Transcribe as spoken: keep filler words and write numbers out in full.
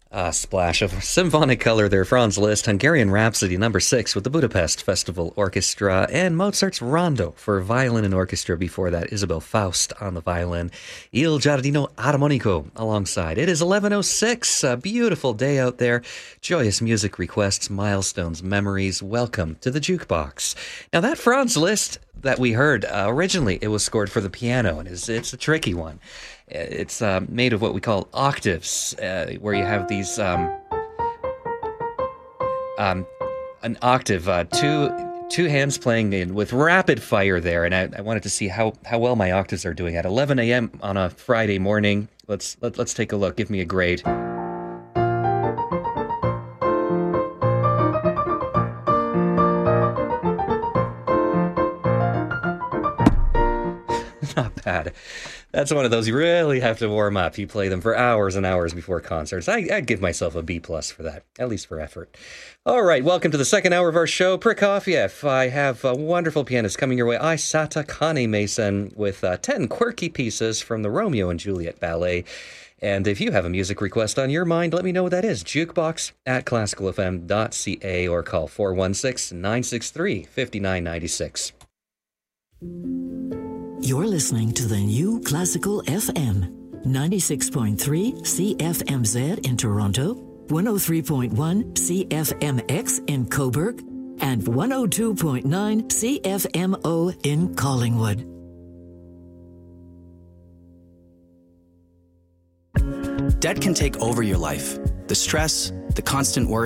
A splash of symphonic color there, Franz Liszt, Hungarian Rhapsody number six with the Budapest Festival Orchestra, and Mozart's Rondo for violin and orchestra. Before that, Isabel Faust on the violin, Il Giardino Armonico alongside. It is eleven oh six, a beautiful day out there. Joyous music requests, milestones, memories. Welcome to the Jukebox. Now that Franz Liszt that we heard, uh, originally it was scored for the piano, and it's, it's a tricky one. It's uh, made of what we call octaves, uh, where you have these um, um, an octave, uh, two two hands playing in with rapid fire there, and I, I wanted to see how, how well my octaves are doing at eleven a.m. on a Friday morning. Let's let, let's take a look. Give me a grade. Not bad. That's one of those you really have to warm up. You play them for hours and hours before concerts. I, I'd give myself a B plus for that, at least for effort. All right, welcome to the second hour of our show. Prokofiev, I have a wonderful pianist coming your way. Aisata Kane-Mason with uh, ten quirky pieces from the Romeo and Juliet Ballet. And if you have a music request on your mind, let me know what that is. Jukebox at classical f m dot c a or call four one six, nine six three, five nine nine six. You're listening to the new Classical F M, ninety-six point three C F M Z in Toronto, one oh three point one C F M X in Cobourg, and one oh two point nine C F M O in Collingwood. Debt can take over your life. The stress, the constant worry,